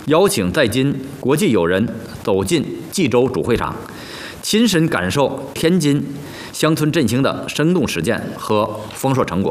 邀请在京国际友人走进冀州主会场，亲身感受天津乡村振兴的生动实践和丰硕成果。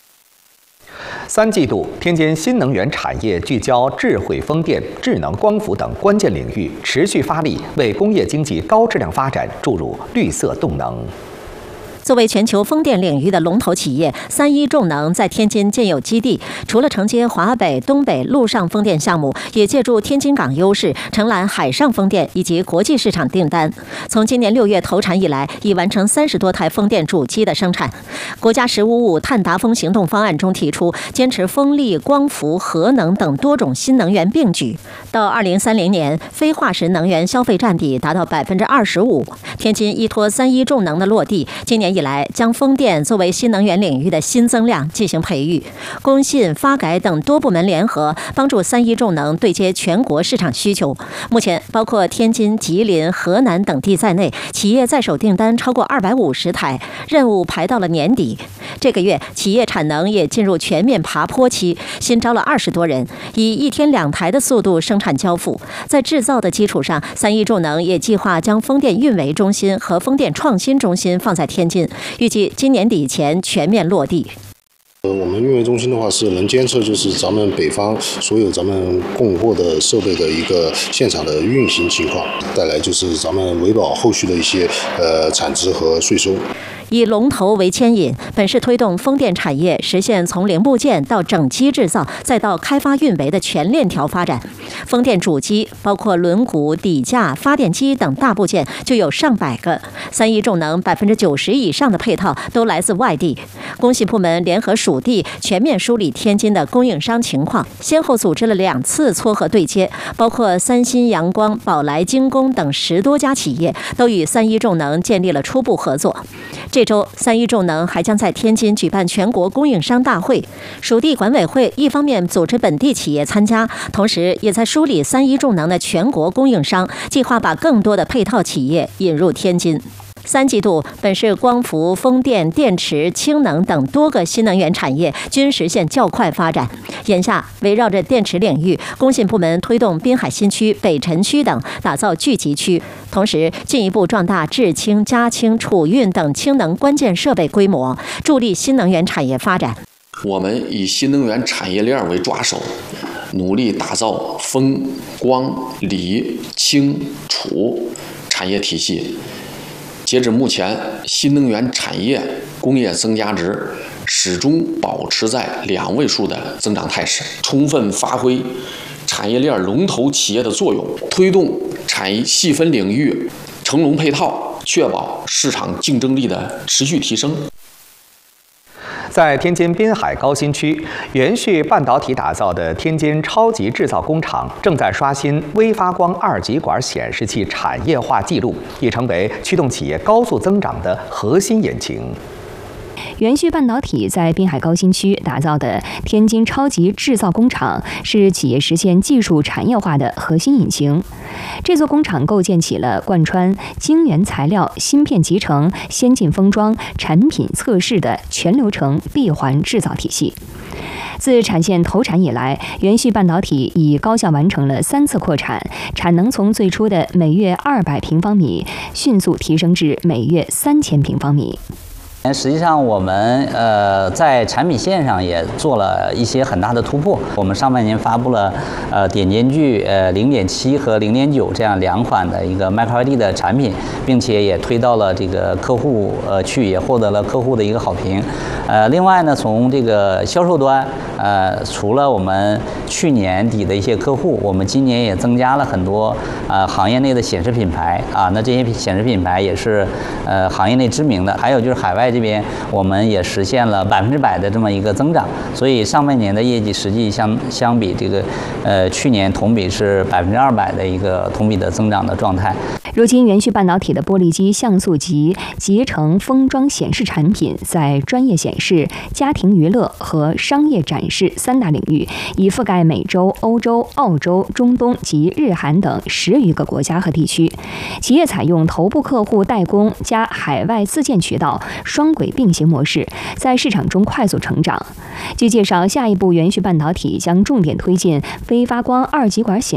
3季度，天津新能源产业聚焦智慧风电、智能光伏等关键领域，持续发力，为工业经济高质量发展注入绿色动能。 作为全球风电领域的龙头企业，3一重能在天津建有基地，除了承接华北、东北陆上风电项目，也借助天津港优势承揽海上风电以及国际市场订单。从今年6月投产以来，已完成30多台风电主机的生产。国家“15+5”碳达峰行动方案中提出，坚持风力、光伏、核能等多种新能源并举，到2030年，非化石能源消费占比达到25%。天津依托3一重能的落地，今年以来将风电作为新能源领域的新增量进行培育，工信、发改等多部门联合，帮助3一重能对接全国市场需求。目前，包括天津、吉林、河南等地在内，企业在手订单超过250台，任务排到了年底。这个月，企业产能也进入全面爬坡期，新招了20多人，以1天2台的速度生产交付。在制造的基础上，3一重能也计划将风电运维中心和风电创新中心放在天津，预计今年底前全面落地。 我们运维中心的话是能监测，就是咱们北方所有咱们供货的设备的一个现场的运行情况，带来就是咱们维保后续的一些产值和税收。 以龙头为牵引，本是推动风电产业实现从零部件到整机制造，再到开发运维的全链条发展。风电主机包括轮毂、底架、发电机等大部件就有上百个，3一重能90%以上的配套都来自外地。工信部门联合属地全面梳理天津的供应商情况，先后组织了2次撮合对接，包括三星、阳光、宝来、精工等10多家企业都与3一重能建立了初步合作。这周，3一重能还将在天津举办全国供应商大会。属地管委会一方面组织本地企业参加，同时也在梳理3一重能的全国供应商，计划把更多的配套企业引入天津。3季度，本市光伏、风电、电池、氢能等多个新能源产业均实现较快发展。眼下，围绕着电池领域，工信部门推动滨海新区、北辰区等打造聚集区，同时进一步壮大制氢、加氢、储运等氢能关键设备规模，助力新能源产业发展。 我们以新能源产业链为抓手，努力打造风、光、锂、氢、储产业体系。截至目前，新能源产业工业增加值始终保持在2位数的增长态势，充分发挥产业链龙头企业的作用，推动产业细分领域成龙配套，确保市场竞争力的持续提升。 在天津滨海高新区，元旭半导体打造的天津超级制造工厂正在刷新微发光2极管显示器产业化记录，已成为驱动企业高速增长的核心引擎。 元旭半导体在滨海高新区打造的天津超级制造工厂，是企业实现技术产业化的核心引擎。这座工厂构建起了贯穿晶圆材料、芯片集成、先进封装、产品测试的全流程闭环制造体系。自产线投产以来，元旭半导体已高效完成了3次扩产，产能从最初的每月200平方米迅速提升至每月3000平方米。 实际上，我们在产品线上也做了一些很大的突破。我们上半年发布了点间距0.7和0.9这样2款的一个 Micro LED 的产品，并且也推到了这个客户去，也获得了客户的一个好评。另外呢，从这个销售端，除了我们去年底的一些客户，我们今年也增加了很多行业内的显示品牌啊。那这些显示品牌也是行业内知名的。还有就是海外这边，我们也实现了100%的这么一个增长。所以上半年的业绩实际相比这个去年同比是200%的一个同比的增长的状态。 如今，元旭半导体的玻璃基像素级集成封装显示产品，在专业显示、家庭娱乐和商业展示3大领域，已覆盖美洲、欧洲、澳洲、中东及日韩等10余个国家和地区。企业采用头部客户代工加海外自建渠道双轨并行模式，在市场中快速成长。据介绍，下一步元旭半导体将重点推进非发光2极管显